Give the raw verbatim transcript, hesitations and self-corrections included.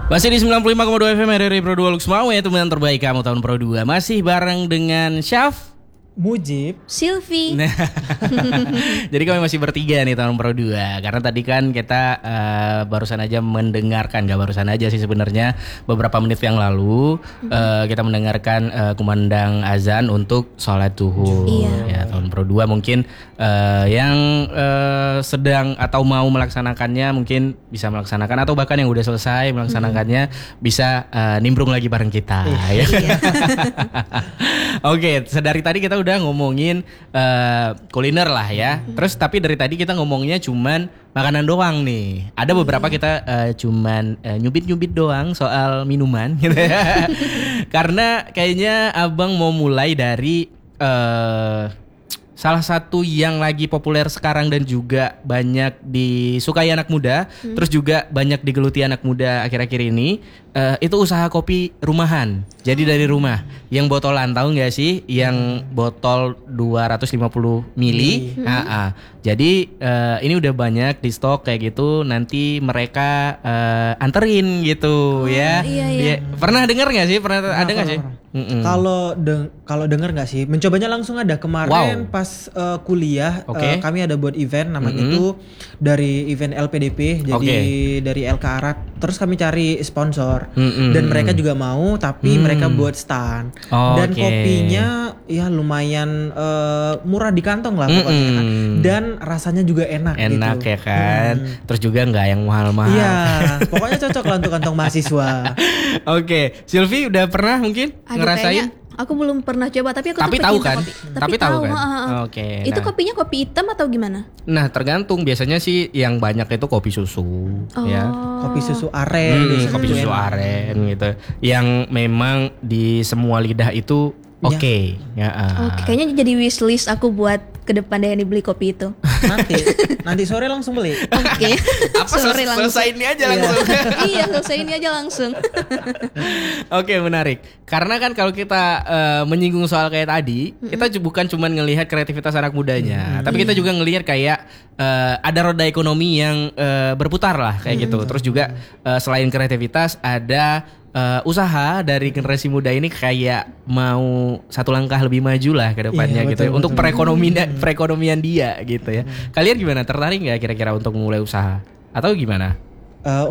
Masih di sembilan puluh lima koma dua F M R R I Pro dua Lux Mau ya, teman terbaik kamu tahun Pro dua. Masih bareng dengan Syaf, Mujib, Silvi. Nah, jadi kami masih bertiga nih tahun Pro dua. Karena tadi kan kita uh, barusan aja mendengarkan, gak barusan aja sih sebenarnya, beberapa menit yang lalu mm-hmm. uh, kita mendengarkan uh, kumandang azan untuk sholat zuhur. Iya. Ya, tahun Pro dua mungkin uh, yang uh, sedang atau mau melaksanakannya mungkin bisa melaksanakan, atau bahkan yang udah selesai melaksanakannya mm-hmm. bisa uh, nimbrung lagi bareng kita. Ya. Iya. Oke, sedari tadi kita udah ngomongin uh, kuliner lah ya. Mm-hmm. Terus tapi dari tadi kita ngomongnya cuman makanan doang nih. Ada beberapa mm-hmm. kita uh, cuman uh, nyubit-nyubit doang soal minuman gitu ya. Karena kayaknya Abang mau mulai dari uh, salah satu yang lagi populer sekarang dan juga banyak disukai anak muda, hmm. terus juga banyak digeluti anak muda akhir-akhir ini, uh, itu usaha kopi rumahan. Jadi dari rumah, yang botolan, tahu nggak sih? Yang botol dua ratus lima puluh mili. Hmm. Hmm. Jadi uh, ini udah banyak di stok kayak gitu. Nanti mereka uh, anterin gitu. Oh, ya. Iya, iya. Ya, pernah dengar nggak sih? Pernah nah, ada nggak sih? Kalau deng- kalau dengar nggak sih? Mencobanya langsung ada kemarin wow. pas uh, kuliah. Okay. Uh, kami ada buat event namanya mm-hmm. itu dari event L P D P. Jadi okay. dari L K Arat. Terus kami cari sponsor mm-hmm. dan mereka juga mau, tapi mm. mereka buat stand. Oh, dan okay. kopinya ya lumayan uh, murah di kantong lah pokoknya mm-hmm. kan. Dan rasanya juga enak. Enak gitu. ya kan. Hmm. Terus juga nggak yang mahal-mahal. Iya, pokoknya cocok lah untuk kantong mahasiswa. Oke, okay. Silvi udah pernah mungkin Aduh, ngerasain? Aku belum pernah coba, tapi aku tapi tuh tahu kan? kopi. Tapi, tapi tahu kan? Oke. Okay, itu nah. kopinya kopi hitam atau gimana? Nah, tergantung. Biasanya sih yang banyak itu kopi susu, oh. ya. Kopi susu aren, hmm, kopi susu aren gitu. Yang memang di semua lidah itu oke. Okay. Ya. Uh. Oke, okay, kayaknya jadi wishlist aku buat ke depan deh beli kopi itu. Nanti, nanti sore langsung beli. Oke. Okay. Apa sore langsung? Selesai ini aja langsung. Iya, selesai ini aja langsung. Oke, okay, menarik. Karena kan kalau kita uh, menyinggung soal kayak tadi, mm-hmm. kita bukan cuma ngelihat kreativitas anak mudanya, mm-hmm. tapi kita juga ngelihat kayak uh, ada roda ekonomi yang uh, berputar lah kayak mm-hmm. gitu. Terus juga uh, selain kreativitas ada Uh, usaha dari generasi muda ini kayak mau satu langkah lebih maju lah ke depannya iya, gitu betul, ya. Untuk perekonomian hmm. perekonomian dia gitu ya. Hmm. Kalian gimana? Tertarik nggak kira-kira untuk memulai usaha atau gimana? Uh,